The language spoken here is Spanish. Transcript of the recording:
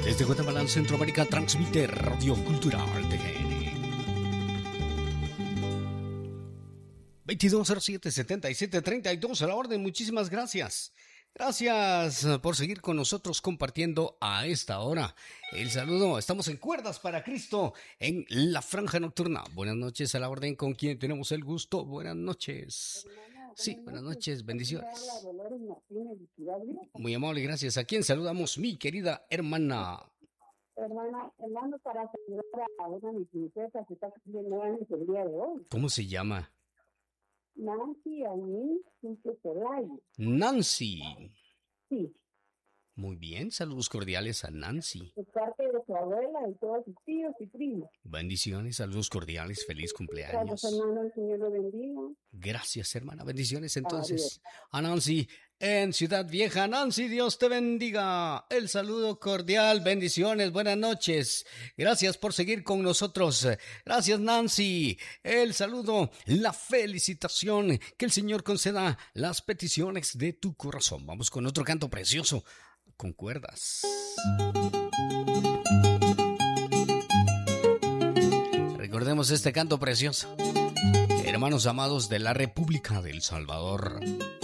Desde Guatemala, Centroamérica, transmite Radio Cultural TGN. 2207-7732 a la orden. Muchísimas gracias. Gracias por seguir con nosotros compartiendo a esta hora. El saludo. Estamos en Cuerdas para Cristo en la franja nocturna. Buenas noches a la orden. ¿Con quien tenemos el gusto? Buenas noches. Sí, buenas noches. Bendiciones. Muy amable, gracias. ¿A quién saludamos, mi querida hermana? Hermano, para saludar a una de mis princesas que está cumpliendo años el día de hoy. ¿Cómo se llama? Nancy Anín Pelayo. Nancy. Sí. Muy bien, saludos cordiales a Nancy. De parte de su abuela y todos sus tíos y primos. Bendiciones, saludos cordiales, feliz cumpleaños. Gracias, hermano, el Señor lo bendiga. Gracias, hermana, bendiciones entonces. A Nancy en Ciudad Vieja. Nancy, Dios te bendiga. El saludo cordial, bendiciones, buenas noches. Gracias por seguir con nosotros. Gracias, Nancy. El saludo, la felicitación, que el Señor conceda las peticiones de tu corazón. Vamos con otro canto precioso. Con cuerdas. Recordemos este canto precioso. Hermanos amados de la República del Salvador.